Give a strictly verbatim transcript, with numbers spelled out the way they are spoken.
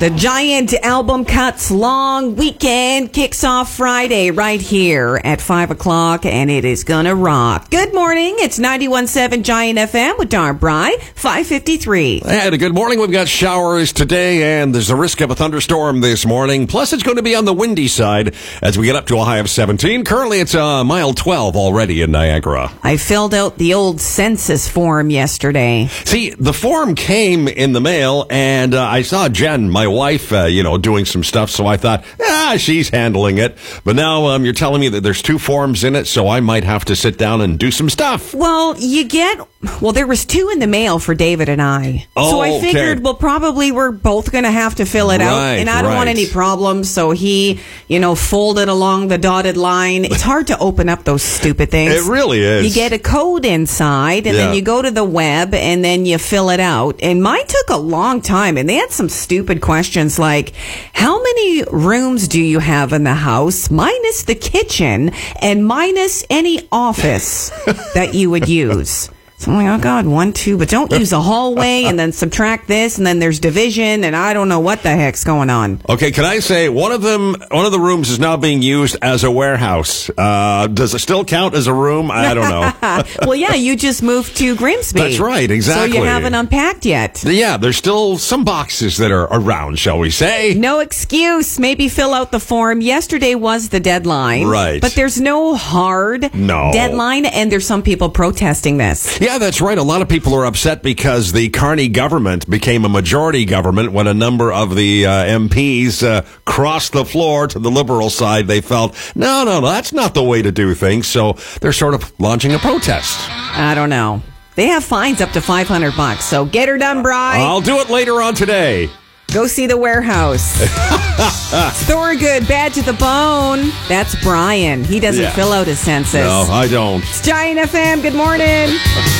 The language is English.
The Giant album cuts long weekend kicks off Friday right here at five o'clock, and it is gonna rock. Good morning. It's ninety-one point seven Giant F M with Dar Bry, five fifty-three. And a good morning. We've got showers today, and there's a risk of a thunderstorm this morning. Plus, it's going to be on the windy side as we get up to a high of seventeen. Currently, it's a mile twelve already in Niagara. I filled out the old census form yesterday. See, the form came in the mail, and uh, I saw Jen, my wife, uh, you know, doing some stuff, so I thought, ah, she's handling it. But now um, you're telling me that there's two forms in it, so I might have to sit down and do some stuff. Well, you get... Well, there was two in the mail for David and I. Oh, so I okay. figured, well, probably we're both going to have to fill it Right, out. And I don't right. want any problems, so he, you know, folded along the dotted line. It's hard to open up those stupid things. It really is. You get a code inside, and Yeah. then you go to the web, and then you fill it out. And mine took a long time, and they had some stupid questions like, how many rooms do you have in the house, minus the kitchen, and minus any office that you would use? So I'm like, oh, God, one, two, but don't use the hallway and then subtract this, and then there's division, and I don't know what the heck's going on. Okay, can I say one of them? One of the rooms is now being used as a warehouse. Uh, does it still count as a room? I don't know. Well, yeah, you just moved to Grimsby. That's right, exactly. So you haven't unpacked yet. Yeah, there's still some boxes that are around, shall we say? No excuse. Maybe fill out the form. Yesterday was the deadline. Right. But there's no hard No. deadline, and there's some people protesting this. Yeah, that's right. A lot of people are upset because the Carney government became a majority government when a number of the uh, M Ps uh, crossed the floor to the Liberal side. They felt, no, no, no, that's not the way to do things. So they're sort of launching a protest. I don't know. They have fines up to five hundred bucks, so get her done, Bri. I'll do it later on today. Go see the warehouse. Thorogood, bad to the bone. That's Brian. He doesn't Yeah. fill out his census. No, I don't. It's Giant F M. Good morning.